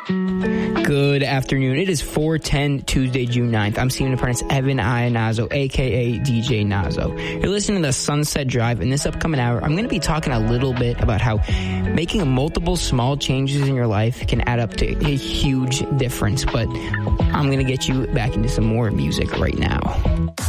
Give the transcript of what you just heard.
Good afternoon. It is 4:10 Tuesday, June 9th. I'm Senior Apprentice Evan Ionazo, a.k.a. DJ Nazo. You're listening to the Sunset Drive. In this upcoming hour, I'm going to be talking a little bit about how making multiple small changes in your life can add up to a huge difference. But I'm going to get you back into some more music right now.